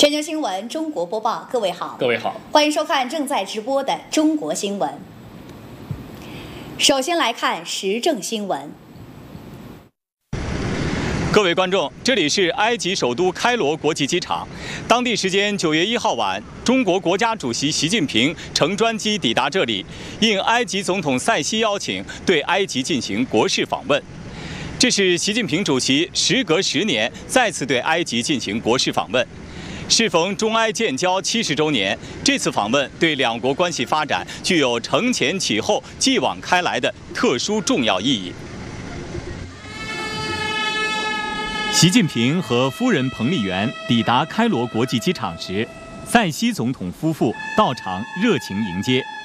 全球新闻中国播报，各位好， 各位好， 欢迎收看正在直播的中国新闻。首先来看时政新闻。 各位观众，这里是埃及首都开罗国际机场。当地时间9月1号晚，中国国家主席习近平乘专机抵达这里，应埃及总统塞西邀请，对埃及进行国事访问。这是习近平主席时隔10年再次对埃及进行国事访问。适逢中埃建交70周年，这次访问对两国关系发展具有承前启后、继往开来的特殊重要意义。习近平和夫人彭丽媛抵达开罗国际机场时，塞西总统夫妇到场热情迎接。